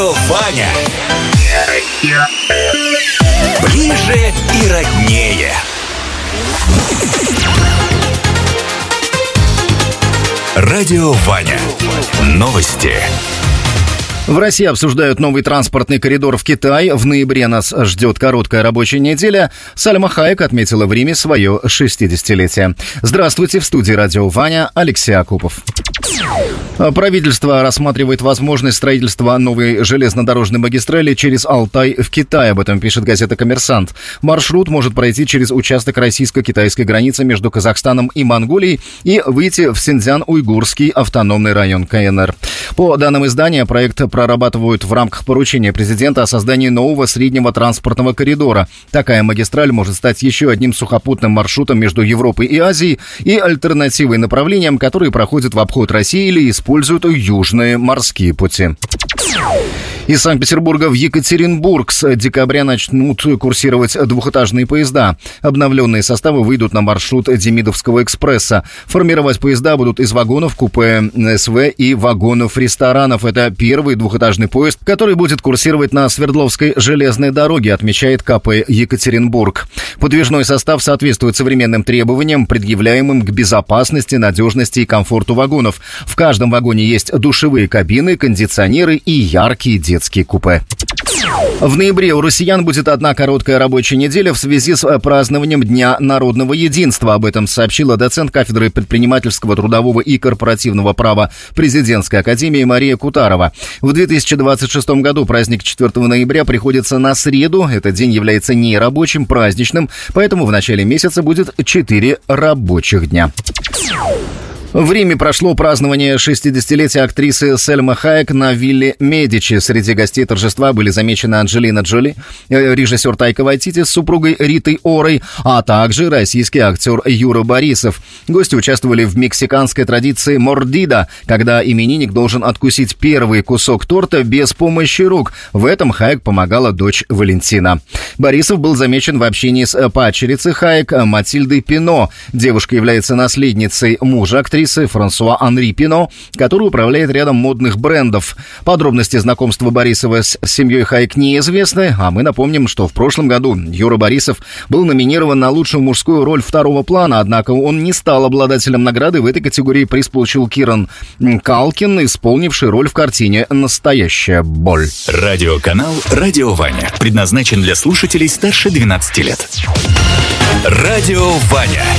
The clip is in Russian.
Ваня. Ближе и роднее. Радио Ваня. Новости. В России обсуждают новый транспортный коридор в Китай. В ноябре нас ждет короткая рабочая неделя. Сальма Хайек отметила в Риме свое 60-летие. Здравствуйте, в студии Радио Ваня Алексей Акупов. Правительство рассматривает возможность строительства новой железнодорожной магистрали через Алтай в Китай. Об этом пишет газета «Коммерсант». Маршрут может пройти через участок российско-китайской границы между Казахстаном и Монголией и выйти в Синьцзян-Уйгурский автономный район КНР. По данным издания, проект прорабатывают в рамках поручения президента о создании нового среднего транспортного коридора. Такая магистраль может стать еще одним сухопутным маршрутом между Европой и Азией и альтернативой направлениям, которые проходят в обход России или используют южные морские пути. Из Санкт-Петербурга в Екатеринбург с декабря начнут курсировать двухэтажные поезда. Обновленные составы выйдут на маршрут Демидовского экспресса. Формировать поезда будут из вагонов купе СВ и вагонов ресторанов. Это первый двухэтажный поезд, который будет курсировать на Свердловской железной дороге, отмечает КП Екатеринбург. Подвижной состав соответствует современным требованиям, предъявляемым к безопасности, надежности и комфорту вагонов. В каждом вагоне есть душевые кабины, кондиционеры и яркие детские купе. В ноябре у россиян будет одна короткая рабочая неделя в связи с празднованием Дня народного единства. Об этом сообщила доцент кафедры предпринимательского, трудового и корпоративного права Президентской академии Мария Кутарова. В 2026 году праздник 4 ноября приходится на среду. Этот день является нерабочим, праздничным, поэтому в начале месяца будет 4 рабочих дня. В Риме прошло празднование 60-летия актрисы Сальмы Хайек на вилле Медичи. Среди гостей торжества были замечены Анджелина Джоли, режиссер Тайка Вайтити с супругой Ритой Орой, а также российский актер Юра Борисов. Гости участвовали в мексиканской традиции мордида, когда именинник должен откусить первый кусок торта без помощи рук. В этом Хайек помогала дочь Валентина. Борисов был замечен в общении с падчерицей Хайек Матильдой Пино. Девушка является наследницей мужа актрисы Франсуа Анри Пино, который управляет рядом модных брендов. Подробности знакомства Борисова с семьей Хайек неизвестны, а мы напомним, что в прошлом году Юра Борисов был номинирован на лучшую мужскую роль второго плана, однако он не стал обладателем награды. В этой категории приз получил Киран Калкин, исполнивший роль в картине «Настоящая боль». Радиоканал «Радио Ваня» предназначен для слушателей старше 12 лет. Радио Ваня.